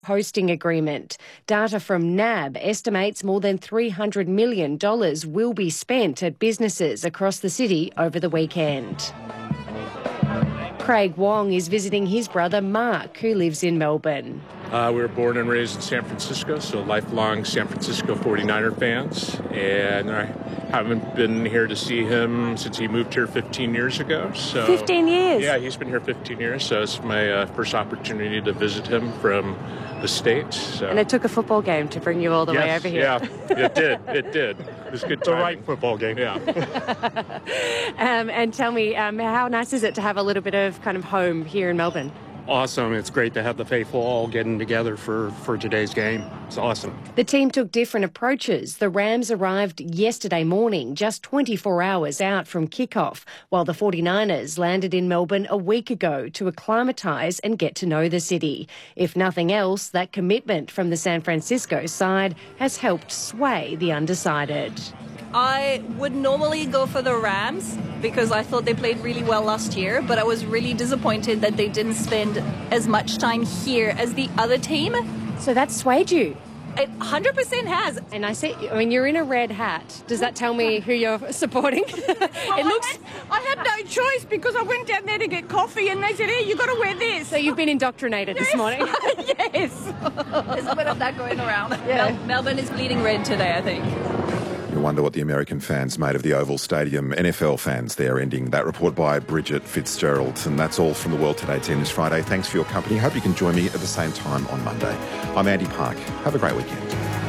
hosting agreement. Data from NAB estimates more than $300 million will be spent at businesses across the city over the weekend. Craig Wong is visiting his brother Mark, who lives in Melbourne. We were born and raised in San Francisco, so lifelong San Francisco 49er fans. And I haven't been here to see him since he moved here 15 years ago. So 15 years? Yeah, he's been here 15 years, so it's my first opportunity to visit him from the States. So. And it took a football game to bring you all the way over here. Yeah, it did. It did. It was good timing. The right football game. Yeah. And tell me, how nice is it to have a little bit of kind of home here in Melbourne? Awesome. It's great to have the faithful all getting together for today's game. It's awesome. The team took different approaches. The Rams arrived yesterday morning, just 24 hours out from kickoff, while the 49ers landed in Melbourne a week ago to acclimatise and get to know the city. If nothing else, that commitment from the San Francisco side has helped sway the undecided. I would normally go for the Rams because I thought they played really well last year, but I was really disappointed that they didn't spend as much time here as the other team. So that swayed you? It 100% has. And I mean, you're in a red hat. Does that tell me who you're supporting? I had no choice because I went down there to get coffee and they said, hey, you got to wear this. So you've been indoctrinated this morning? Yes. There's a bit of that going around. Yeah. Melbourne is bleeding red today, I think. You wonder what the American fans made of the Oval Stadium. NFL fans there ending. That report by Bridget Fitzgerald. And that's all from the World Today team this Friday. Thanks for your company. Hope you can join me at the same time on Monday. I'm Andy Park. Have a great weekend.